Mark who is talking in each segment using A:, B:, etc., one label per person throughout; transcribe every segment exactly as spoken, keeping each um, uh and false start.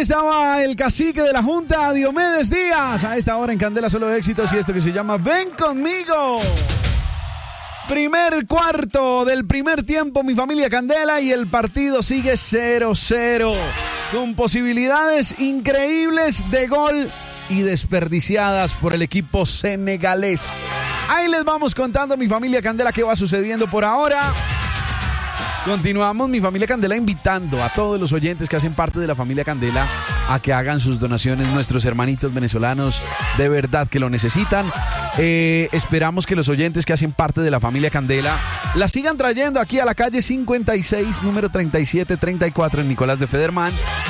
A: estaba el cacique de la Junta, Diomedes Díaz. A esta hora en Candela Solo Éxitos y esto que se llama Ven Conmigo. Primer cuarto del primer tiempo, mi familia Candela, y el partido sigue cero cero. Con posibilidades increíbles de gol y desperdiciadas por el equipo senegalés. Ahí les vamos contando, mi familia Candela, qué va sucediendo por ahora. Continuamos, mi familia Candela, invitando a todos los oyentes que hacen parte de la familia Candela a que hagan sus donaciones, nuestros hermanitos venezolanos, de verdad que lo necesitan. Eh, esperamos que los oyentes que hacen parte de la familia Candela la sigan trayendo aquí a la calle cincuenta y seis, número treinta y siete treinta y cuatro en Nicolás de Federman,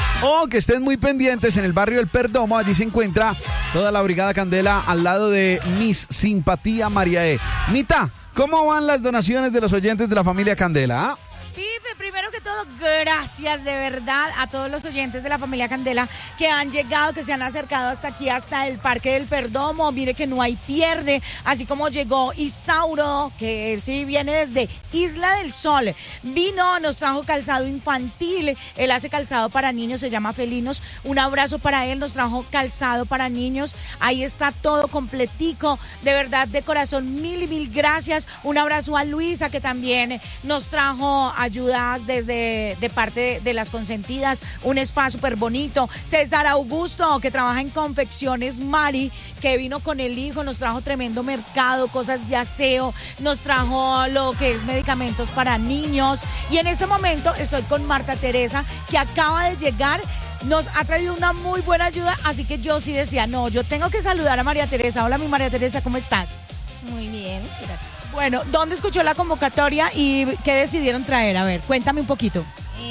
A: o que estén muy pendientes en el barrio El Perdomo. Allí se encuentra toda la Brigada Candela al lado de Miss Simpatía María E. Mita, ¿cómo van las donaciones de los oyentes de la familia Candela? ¿Ah?
B: Pipe, primero que todo, gracias de verdad a todos los oyentes de la familia Candela que han llegado, que se han acercado hasta aquí, hasta el Parque del Perdomo. Mire que no hay pierde, así como llegó Isauro, que él sí viene desde Isla del Sol. Vino, nos trajo calzado infantil, él hace calzado para niños, se llama Felinos. Un abrazo para él, nos trajo calzado para niños. Ahí está todo completico, de verdad, de corazón, mil y mil gracias. Un abrazo a Luisa, que también nos trajo ayudas desde de parte de, de las consentidas, un spa súper bonito. César Augusto, que trabaja en Confecciones Mari, que vino con el hijo, nos trajo tremendo mercado, cosas de aseo, nos trajo lo que es medicamentos para niños. Y en este momento estoy con Marta Teresa, que acaba de llegar. Nos ha traído una muy buena ayuda, así que yo sí decía, no, yo tengo que saludar a María Teresa. Hola, mi María Teresa, ¿cómo estás?
C: Muy bien, gracias.
B: Bueno, ¿dónde escuchó la convocatoria y qué decidieron traer? A ver, cuéntame un poquito.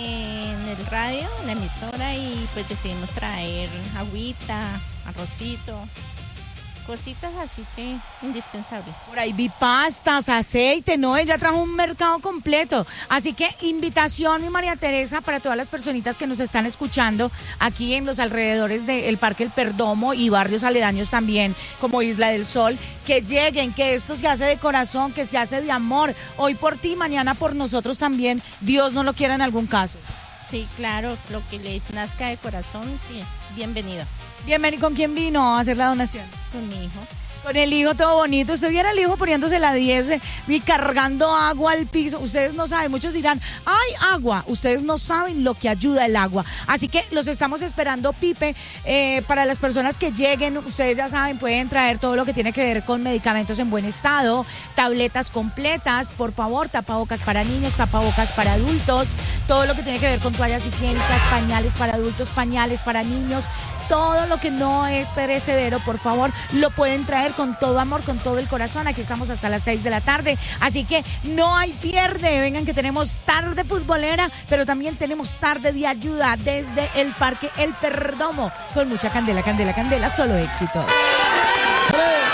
C: En el radio, en la emisora, y pues decidimos traer agüita, arrocito, cositas así que indispensables.
B: Por ahí vi pastas, aceite, no, ella trajo un mercado completo. Así que invitación, mi María Teresa, para todas las personitas que nos están escuchando aquí en los alrededores del Parque El Perdomo y barrios aledaños también, como Isla del Sol, que lleguen, que esto se hace de corazón, que se hace de amor. Hoy por ti, mañana por nosotros también. Dios no lo quiera en algún caso.
C: Sí, claro, lo que les nazca de corazón es bienvenido.
B: Bienvenido. ¿Con quién vino a hacer la donación?
C: Con mi hijo.
B: Con el hijo todo bonito. Usted viera el hijo poniéndose la diez y cargando agua al piso. Ustedes no saben, muchos dirán, ¡ay, agua! Ustedes no saben lo que ayuda el agua. Así que los estamos esperando, Pipe. Eh, para las personas que lleguen, ustedes ya saben, pueden traer todo lo que tiene que ver con medicamentos en buen estado, tabletas completas, por favor, tapabocas para niños, tapabocas para adultos, todo lo que tiene que ver con toallas higiénicas, pañales para adultos, pañales para niños. Todo lo que no es perecedero, por favor, lo pueden traer con todo amor, con todo el corazón. Aquí estamos hasta las seis de la tarde, así que no hay pierde. Vengan que tenemos tarde futbolera, pero también tenemos tarde de ayuda desde el Parque El Perdomo, con mucha candela, candela, candela, solo éxitos.